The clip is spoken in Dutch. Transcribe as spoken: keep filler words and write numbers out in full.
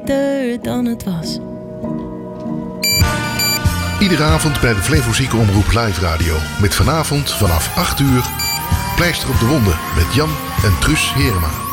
beter dan het was. Iedere avond bij de Flevozieke Omroep Live Radio. Met vanavond vanaf acht uur Pleister op de Wonden met Jan en Truus Herema.